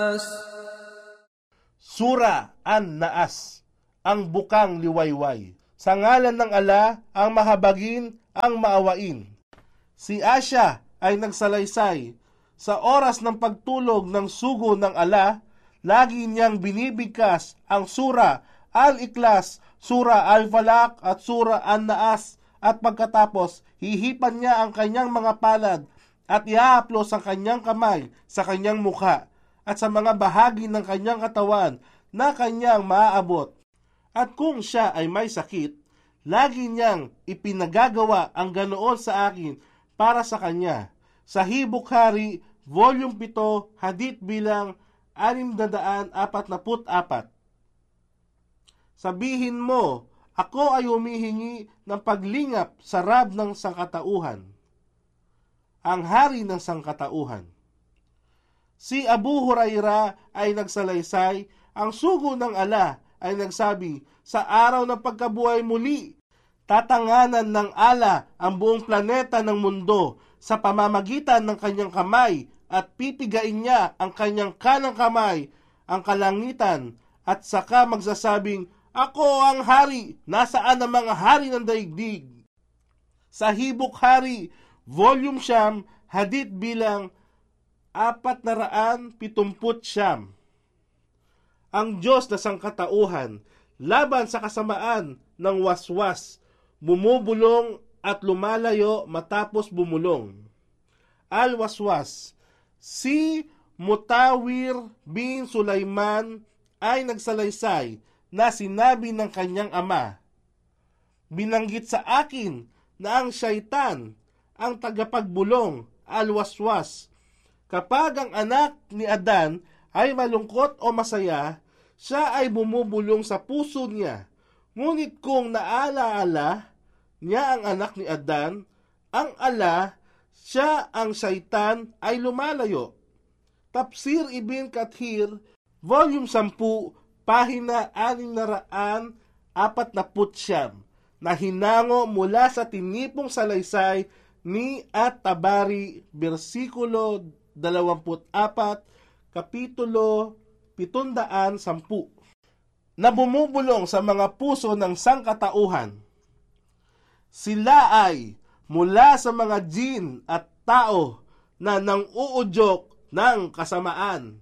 Sura An-Naas, ang bukang liwayway. Sa ngalan ng Ala, ang mahabagin, ang maawain. Si Asya ay nagsalaysay. Sa oras ng pagtulog ng sugo ng Ala, lagi niyang binibigkas ang Sura Al-Ikhlas, Sura Al-Falaq at Sura An-Naas, at pagkatapos hihipan niya ang kanyang mga palad at iahaplos ang kanyang kamay sa kanyang mukha at sa mga bahagi ng kanyang katawan na kanyang maaabot. At kung siya ay may sakit, lagi niyang ipinagagawa ang ganoon sa akin para sa kanya. Sa Hibukhari, Volume 7, Hadith bilang 644. Sabihin mo, ako ay humihingi ng paglingap sa Rab ng sangkatauhan, ang hari ng sangkatauhan. Si Abu Huraira ay nagsalaysay, ang sugo ng Ala ay nagsabi, sa araw ng pagkabuhay muli, tatanganan ng Ala ang buong planeta ng mundo sa pamamagitan ng kanyang kamay at pipigain niya ang kanyang kanang kamay, ang kalangitan, at saka magsasabing, ako ang hari, nasaan ang mga hari ng daigdig? Sa Hibukhari, Volume 9, Hadith bilang 470. Ang Diyos na sangkatauhan, laban sa kasamaan ng waswas, bumubulong at lumalayo matapos bumulong. Al-Waswas. Si Mutawir bin Sulaiman ay nagsalaysay na sinabi ng kanyang ama, binanggit sa akin na ang syaitan ang tagapagbulong, Al-Waswas. Kapag ang anak ni Adan ay malungkot o masaya, siya ay bumubulong sa puso niya. Ngunit kung naalaala niya ang anak ni Adan, ang ala, siya ang syaitan ay lumalayo. Tafsir Ibn Kathir, Volume 10, Pahina 649, na hinango mula sa tinipong salaysay ni At-Tabari, versikulo 24, kapitulo 710, na bumubulong sa mga puso ng sangkatauhan. Sila ay mula sa mga jin at tao na nang-uudyok ng kasamaan.